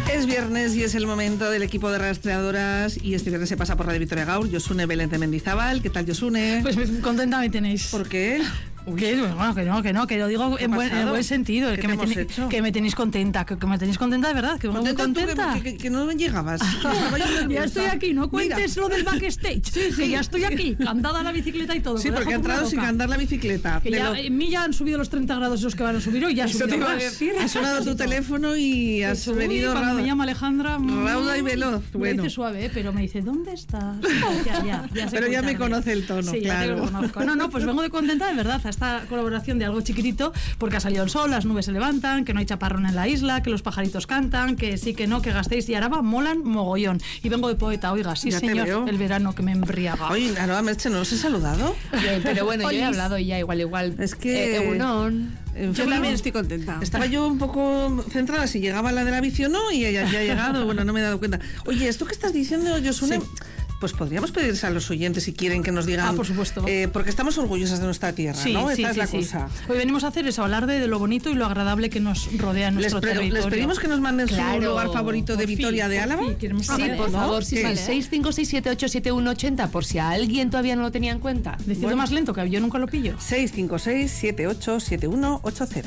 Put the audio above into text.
Es viernes y es el momento del equipo de rastreadoras y este viernes se pasa por Radio Victoria Gaur. Josune Belén de Mendizábal. ¿Qué tal, Josune? Pues contenta me tenéis. ¿Por qué? Bueno, que lo digo en el buen sentido. Que me tenéis contenta, que me tenéis contenta de verdad, que vengo muy contenta. Que no llegabas. Ya estoy aquí, no cuentes lo del backstage, que ya estoy aquí, cantada la bicicleta y todo. Sí, porque ha entrado sin andar la bicicleta. Que ya, en mí ya han subido los 30 grados los que van a subir hoy, ya ha subido más. Ha sonado tu teléfono y has venido cuando me llama Alejandra, rauda y veloz. Me dice suave, pero me dice, ¿dónde estás? Pero ya me conoce el tono, sí, claro. Ya te lo conozco. No, pues vengo de contenta de verdad a esta colaboración de algo chiquitito, porque ha salido el sol, las nubes se levantan, que no hay chaparrón en la isla, que los pajaritos cantan, que sí, que no, que Gasteiz y Araba molan mogollón. Y vengo de poeta, oiga, sí ya señor, el verano que me embriaga. Oye, Aroa Merche, ¿no os he saludado? Pero bueno, yo he hablado y ya igual. Es que... yo también estoy contenta. Estaba yo un poco centrada si llegaba la de la bici o no, y ya ha llegado, bueno, no me he dado cuenta. Oye, esto que estás diciendo, Josune... Sí. Pues podríamos pedirse a los oyentes si quieren que nos digan. Por supuesto. Porque estamos orgullosas de nuestra tierra, sí, ¿no? Sí, Esta es la cosa. Hoy venimos a hacer eso, hablar de lo bonito y lo agradable que nos rodea en nuestro territorio. Les pedimos que nos manden su lugar favorito de Vitoria de Álava. Sí, por favor, sí, vale. 656787180, por si a alguien todavía no lo tenía en cuenta. Decidlo más lento, que yo nunca lo pillo. 656787180.